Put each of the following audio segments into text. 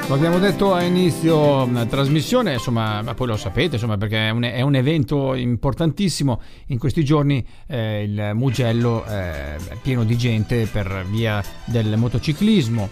Lo abbiamo detto a inizio trasmissione, insomma, ma poi lo sapete, insomma, perché è un evento importantissimo. In questi giorni il Mugello è pieno di gente per via del motociclismo.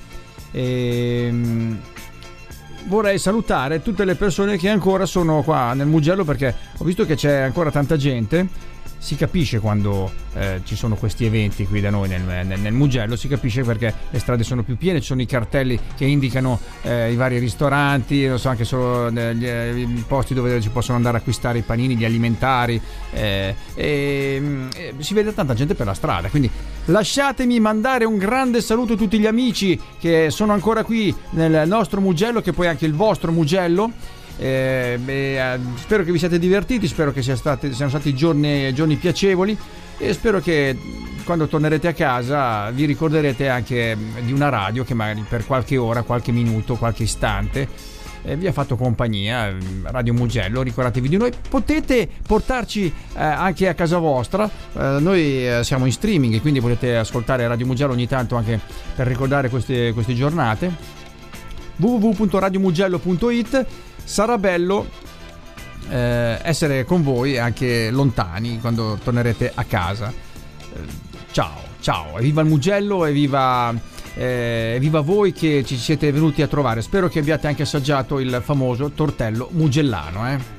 Vorrei salutare tutte le persone che ancora sono qua nel Mugello, perché ho visto che c'è ancora tanta gente. Si capisce quando ci sono questi eventi qui da noi nel Mugello, si capisce perché le strade sono più piene, ci sono i cartelli che indicano i vari ristoranti, non so, anche solo i posti dove si possono andare a acquistare i panini, gli alimentari, si vede tanta gente per la strada. Quindi lasciatemi mandare un grande saluto a tutti gli amici che sono ancora qui nel nostro Mugello, che poi è anche il vostro Mugello. Spero che vi siate divertiti, spero che siano stati giorni piacevoli, e spero che quando tornerete a casa vi ricorderete anche di una radio che magari per qualche ora, qualche minuto, qualche istante vi ha fatto compagnia. Radio Mugello, ricordatevi di noi, potete portarci anche a casa vostra, noi siamo in streaming e quindi potete ascoltare Radio Mugello ogni tanto anche per ricordare queste giornate. www.radiomugello.it. Sarà bello essere con voi anche lontani quando tornerete a casa. Ciao, viva il Mugello e viva voi che ci siete venuti a trovare. Spero che abbiate anche assaggiato il famoso tortello mugellano,